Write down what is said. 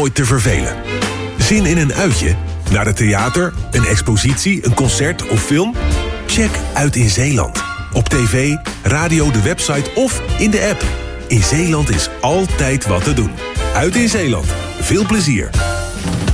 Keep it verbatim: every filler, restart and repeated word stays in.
nooit te vervelen. Zin in een uitje? Naar het theater, een expositie, een concert of film? Check Uit in Zeeland. Op tv, radio, de website of in de app. In Zeeland is altijd wat te doen. Uit in Zeeland. Veel plezier.